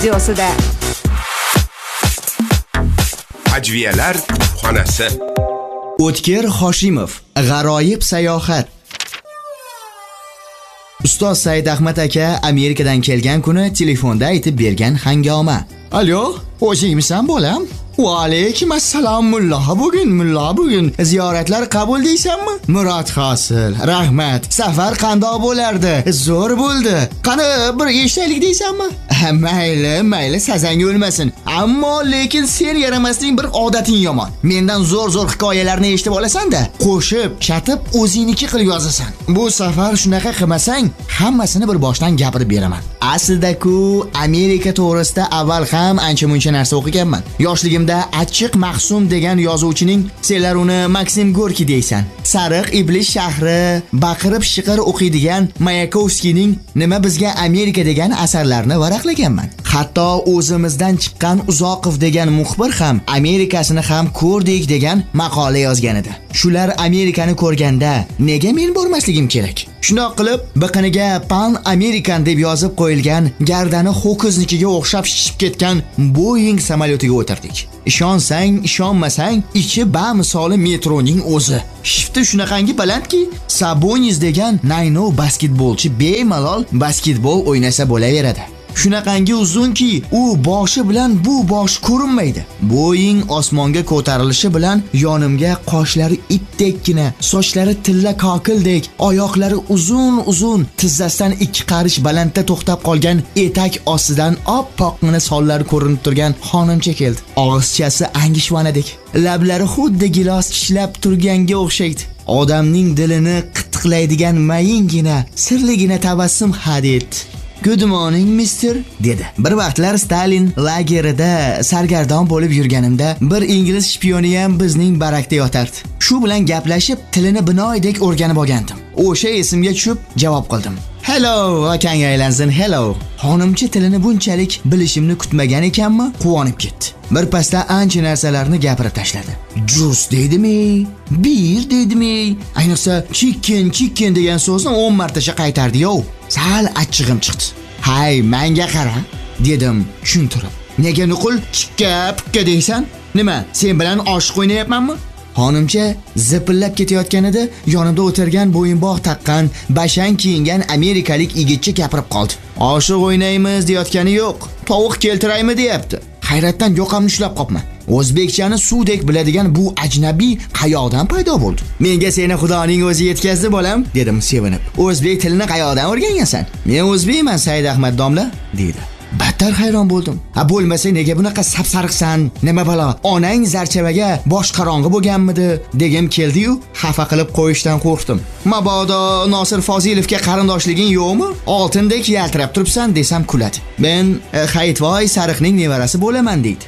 radiosida. Ajviyalar xonasi. O'tkir Hoshimov, g'aroyib sayohat. Ustoz Said Ahmad aka Amerikadan kelgan kuni telefonda aytib bergan hangoma. Alo, o'zingmisan bolam? Va alaykum assalom mulla bugun ziyoratlar qabul deysanmi? Murod hosil. Rahmat. Safar qandoq bo'lardi? Zo'r bo'ldi. Qani bir eshitaylik deysanmi? Mayli, sazang o'lmasin. Ammo lekin sen yaramasning bir odating yomon. Mendan zo'r hikoyalarni eshitib olasan-da, qo'shib, chatib o'zingniki qilib yozasan. Bu safar shunaqa qilmasang, hammasini bir boshdan gapirib beraman. Aslida-ku Amerika to'g'risida avval ham ancha-muncha narsa o'qiganman. Yoshligimda Achchiq Mahsum degan yozuvchining, senlar uni Maksim Gorkiy deysan, Sariq iblis shahri, baqirib shiqir o'qiydigan Mayakovskiyning Nima bizga Amerika degan asarlarini varaqlaganman. Hatto o'zimizdan chiqqan Uzoqov degan muxbir ham Amerikasini ham ko'rdik degan maqola yozgan edi. Shular Amerikani ko'rganda nega men bormasligim kerak? Shundoq qilib, biqiniga Pan American deb yozib qo'yilgan, gardani ho'kiznikiga o'xshab shishib ketgan Boeing samolyotiga o'tirdik. Ishonsang, ishonmasang, ichi bamisoli metroning o'zi. Shifti shunaqangi balandki, Sabonis degan naynov basketbolchi bemalol basketbol o'ynasa bo'laveradi. Shunaqangi uzunki, u boshi bilan bu bosh ko'rinmaydi. Boeing osmonga ko'tarilishi bilan yonimga qoshlari itdekkina, sochlari tilla kokildek, oyoqlari uzun, tizzasidan 2 qarish balandda to'xtab qolgan etak ostidan oppoqqina sonlari ko'rinib turgan xonimcha keldi. Og'izchasi angishvanadek, lablari xuddi gilos tishlab turganga o'xshaydi. Odamning dilini qitiqlaydigan mayingina, sirligina tabassum hadid. Good morning, mister, dedi. Bir vaqtlar Stalin lagerida sargardon bo'lib yurganimda bir ingliz shpiyoni ham bizning barakda yotardi. Shu bilan gaplashib, tilini binoydek o'rganib olgandim. O'sha esimga tushib javob qildim. Hello, akang aylansin, hello. Xonimcha tilini bunchalik bilishimni kutmagan ekanmi? Quvonib ketdi. Bir pasda ancha narsalarni gapirib tashladi. Jus deydimi? Bir deydimi? Ayniqsa chicken degan so'zni 10 martacha qaytardi-yu. Sal achchig'im chiqdi. Hay, menga qara, dedim tushuntirib. Nega nuqul chikka deysan? Nima, sen bilan oshiq o'ynayapmanmi? Xonimcha zipillab ketayotganida yonimda o'tirgan bo'yinbog' taqqan, bashang kiyingan amerikalik yigitcha gapirib qoldi. Oshiq o'ynaymiz deyotgani yo'q, tovuq keltiraymi deyapti. Hayratdan yoqamni ushlab qopman. O'zbekchani suvdek biladigan bu ajnabiy qayoqdan paydo bo'ldi? Menga seni Xudoning o'zi yetkazdi bolam, dedim sevinib. O'zbek tilini qayoqdan o'rgangansan? Men o'zbekman, Said Ahmad domla, dedi. Battar hayron bo'ldim. Bo'lmasa nega bunaqa sapsariqsan? Nima balo? Onang zarchavaga bosh qarong'i bo'lganmidi degim keldi-yu, xafa qilib qo'yishdan qo'rqdim. Mabodo Nosir Fozilovga qarindoshliging yo'qmi? Oltindek yaltirab turibsan desam kuladi. Men Hayitvoy Sariqning nevarasi bo'laman deydi.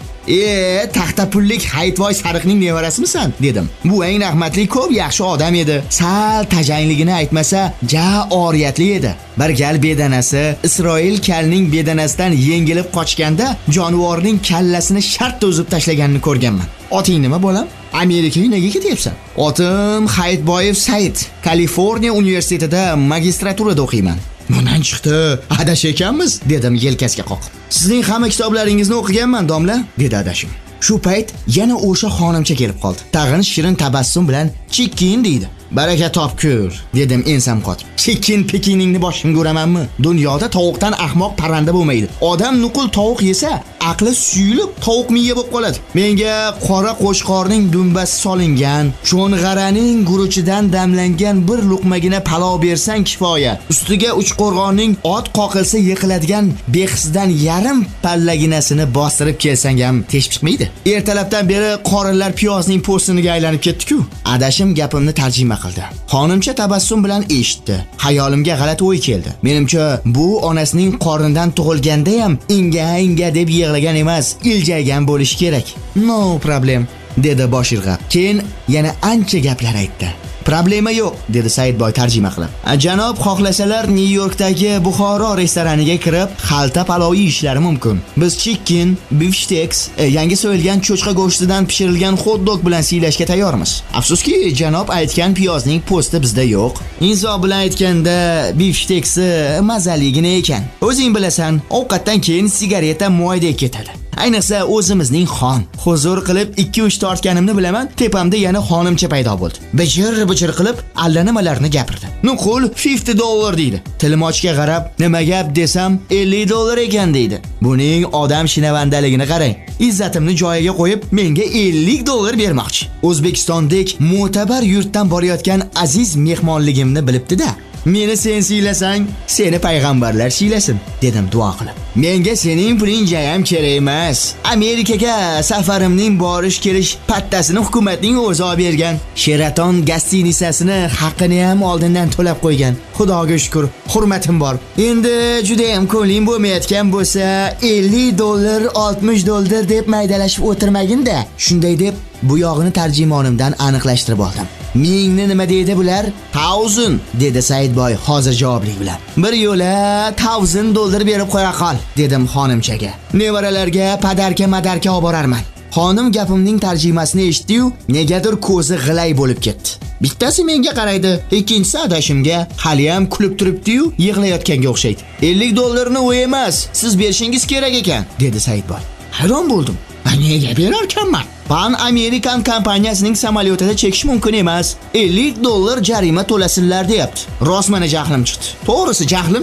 Taxta pullik Hayitvoy Sariqning nevarasimisan, dedim. Bu eng rahmatli ko'p yaxshi odam edi. Sal tajangligini aytmasa, ja oriyatli edi. Bir gal bedanasi Isroil kalning bedanasidan yengilib qochganda jonivorning kallasini shartta uzib tashlaganini ko'rganman. Oting nima bolam? Amerikaga nega ketyapsan? Otim Hayitboyev Said. Kaliforniya universitetida magistraturada o'qiyman. Bundan chiqdi, adash ekanmiz, dedim yelkasiga qoqib. Sizning hamma kitoblaringizni o'qiganman, domla, dedi adashim. Shu payt yana o'sha xonimcha kelib qoldi. Tag'in shirin tabassum bilan chicken deydi. Baraka topkur, dedim ensam qotib. Chicken pekiningni boshimga uramanmi? Dunyoda tovuqdan ahmoq parranda bo'lmaydi. Odam nuqul tovuq yesa, aqli suyulib tovuq miya bo'lib qoladi. Menga qora qo'shqorning dumbasi solingan, sho'ng'araning guruchidan damlangan bir luqmagina palov bersang kifoya. Ustiga uchqo'rg'onning ot qoqilsa yiqiladigan behisidan yarim pallaginasini bostirib kelsang ham tez chiqmaydi. Ertalabdan beri qorinlar piyozning po'stiniga aylanib ketdi-ku. Adashim gapimni tarjima qildi. Xonimcha tabassum bilan eshitdi. Xayolimga g'alati o'y keldi. Menimcha bu onasining qornidan tug'ilganda ham inga deb yig'lagan emas, iljaygan bo'lishi kerak. No problem, dedi bosh irg'ab. Keyin yana ancha gaplar aytdi. Problema yo'q, dedi Saidboy tarjima qilib. Janob xohlasalar Nyu-Yorkdagi Buxoro restoraniga kirib, xalta palov yeyishlari mumkin. Biz chicken, bifshteks, yangi so'yilgan cho'chqa go'shtidan pishirilgan hot-dog bilan siylashga tayyormiz. Afsuski, janob aytgan piyozning po'sti bizda yo'q. Insof bilan aytganda, bifshteksi mazaligina ekan. O'zing bilasan, ovqatdan keyin sigareta moydek ketadi. Ayniqsa o'zimizning xon. Huzur qilib 2-3 tortganimni bilaman, tepamda yana xonimcha paydo bo'ldi. Bijir qilib allanimalarni gapirdi. Nuqul $50 deydi. Tilim ochga qarab, nima gap desam $50 ekan deydi. Buning odam shinavandaligini qarang. Izzatimni joyiga qo'yib, menga $50 bermoqchi. O'zbekistondek mo'tabar yurtdan borayotgan aziz mehmonligimni bilibdi-da. Meni sen siylasang, seni payg'ambarlar siylasin, dedim duo qilib. Menga sening puling ham kerak emas. Amerikaga safarimning borish-kelish pattasini hukumatning o'zi olib bergan. Sheraton gastinisasini haqqini ham oldindan to'lab qo'ygan. Xudoga shukr, hurmatim bor. Endi juda ham ko'nglim bo'lmayotgan bo'lsa, $50, $60 deb maydalashib o'tirmagin-da. Shunday deb bu yog'ini tarjimonimdan aniqlashtirib oldim. Mingni nima deydi bular? 1000 dedi Saidboy hozir javoblik bilan. Bir yo'la $1000 berib qo'ya qol, dedim xonimchaga. Nevaralarga padarka-madarka olib borarman. Xonim gapimning tarjimasini eshitdi-yu, negadir ko'zi g'ilay bo'lib ketdi. Bittasi menga qaraydi, ikkinchisi adashimga hali ham kulib turibdi-yu, yig'layotganga o'xshaydi. $50 ni u emas, siz berishingiz kerak ekan, dedi Saidboy. Hayron bo'ldim. Nega berarkanman? Pan American kompaniyasining samolyotida chekish mumkin emas. $50 jarima to'lasinlar deyapti. Rostmana jahlim chiqdi. To'g'risi jahlim